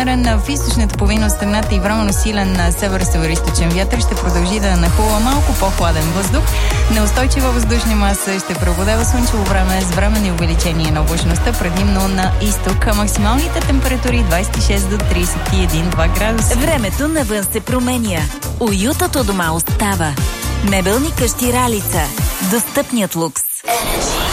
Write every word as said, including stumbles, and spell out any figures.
умерен в източната половина от страната и временно силен на север-североизточен вятър. Ще продължи да нахлува малко по-хладен въздух. Неустойчива въздушна маса ще преобладава слънчево време с временни увеличение на облачността, предимно на изток. Максималните температури двадесет и шест до тридесет и един градуса. Времето навън се променя. Уютът у дома остава. Мебелни къщи Ралица. Достъпният лукс.